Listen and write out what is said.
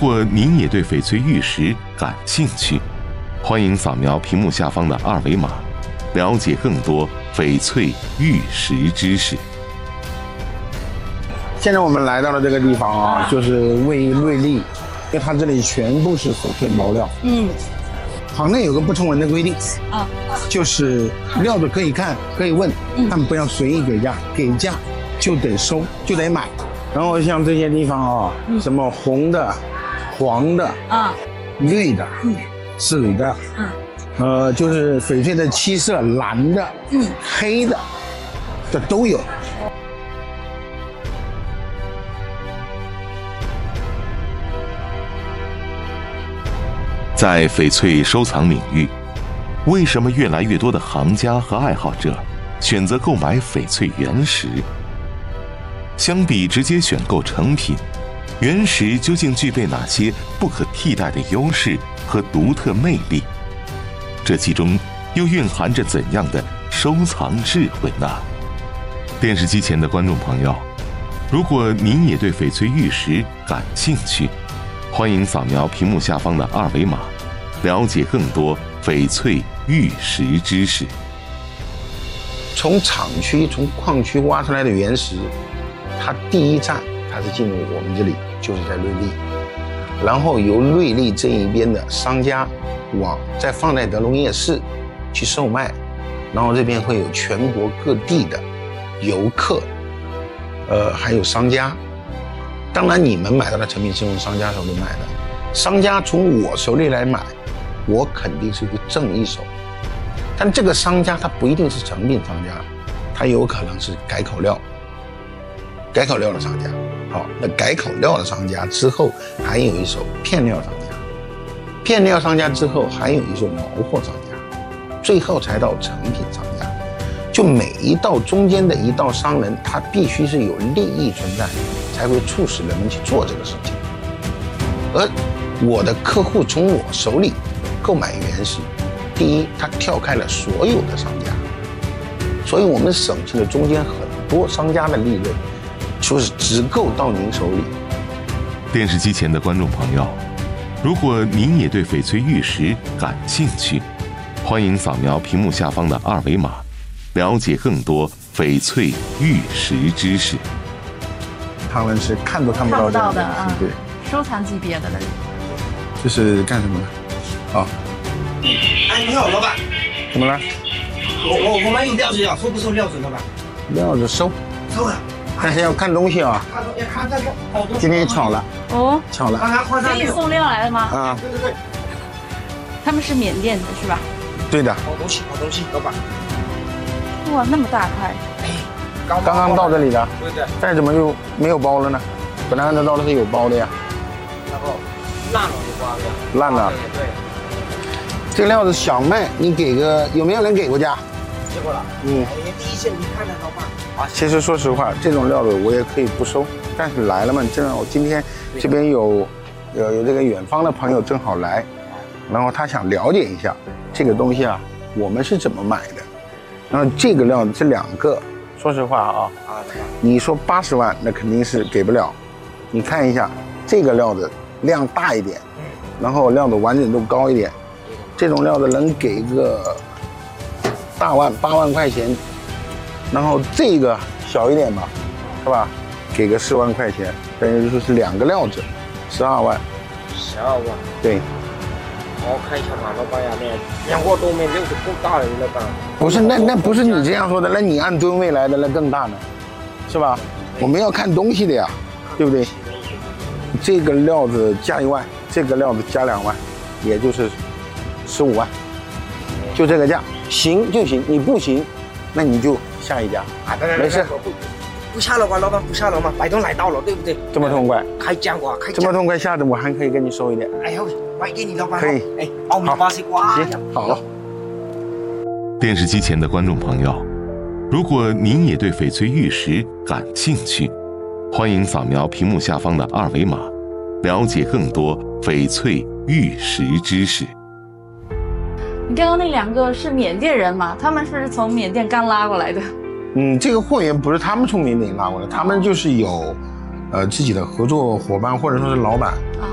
如果您也对翡翠玉石感兴趣，欢迎扫描屏幕下方的二维码，了解更多翡翠玉石知识。 现在我们来到了这个地方啊，就是位于瑞丽，因为它这里全部是翡翠毛料。行内有个不成文的规定啊，就是料子可以看可以问，但不要随意给价，给价就得收就得买。然后像这些地方啊，什么红的、黄的啊、绿的、紫的，就是翡翠的七色，蓝的、黑的，这都有。 在翡翠收藏领域，为什么越来越多的行家和爱好者选择购买翡翠原石？相比直接选购成品，原石究竟具备哪些不可替代的优势和独特魅力？这其中又蕴含着怎样的收藏智慧呢？电视机前的观众朋友，如果您也对翡翠玉石感兴趣，欢迎扫描屏幕下方的二维码，了解更多翡翠玉石知识。 从厂区、从矿区挖出来的原石，它第一站它是进入我们这里，就是在瑞丽，然后由瑞丽这一边的商家再放在德隆夜市去售卖，然后这边会有全国各地的游客，还有商家。当然，你们买到的成品是从商家手里买的，商家从我手里来买，我肯定是会挣一手。但这个商家他不一定是成品商家，他有可能是改口料的商家。好，那改口料的商家之后，还有一手片料商家，片料商家之后还有一手毛货商家，最后才到成品商家。就每一道中间的一道商人，他必须是有利益存在，才会促使人们去做这个事情。而我的客户从我手里购买原石，第一，他跳开了所有的商家，所以我们省去了中间很多商家的利润，就是只够到您手里。 电视机前的观众朋友，如果您也对翡翠玉石感兴趣，欢迎扫描屏幕下方的二维码，了解更多翡翠玉石知识。 他们是看都看不到的啊， 对， 收藏级别的了。 这是干什么的？啊， 哎，你好，老板。 怎么了？ 我们有料子要收不收料子，老板？ 料子收了， 但是要看东西啊。 看这个， 今天巧了哦， 巧了。 给你送料来了吗？ 啊， 对。 他们是缅甸的是吧？ 对的。 好东西，老板。 哇，那么大块！ 刚刚到这里的， 对。 但怎么就没有包了呢？本来按照道理是有包的呀。 然后烂了就刮了呀。 烂了。 对。 这个料子小麦，你给个有没有人给过价？ 结果了。第一线你看的老板。 其实说实话，这种料子我也可以不收，但是来了嘛，正好我今天这边有这个远方的朋友正好来，然后他想了解一下这个东西啊，我们是怎么买的。然后这个料子这两个，说实话啊，你说80万那肯定是给不了。你看一下这个料子量大一点，然后料子完整度高一点，这种料子能给个8万块钱。然后这个小一点吧，是吧？给个4万块钱，等于说是2个料子，12万。 12万。 对。 我看一下嘛，老板呀，那2个多面料子够大了，老板。 不是，那不是你这样说的，那你按吨位来的那更大呢，是吧？我们要看东西的呀，对不对？这个料子加1万，这个料子加2万，也就是15万，就这个价，行就行，你不行，那你就下一家啊，没事。 不下了吧，老板不下了嘛，摆动来到了，对不对？ 这么痛快， 开奖哇，开奖！ 这么痛快下的，我还可以跟你收一点。 哎呦，卖给你老板。 可以， 哎，爆米花西瓜。 行，好。 电视机前的观众朋友，如果您也对翡翠玉石感兴趣，欢迎扫描屏幕下方的二维码，了解更多翡翠玉石知识。 你刚刚那2个是缅甸人吗？他们是从缅甸刚拉过来的。 这个货源不是他们从缅甸拉过来，他们就是有自己的合作伙伴或者说是老板，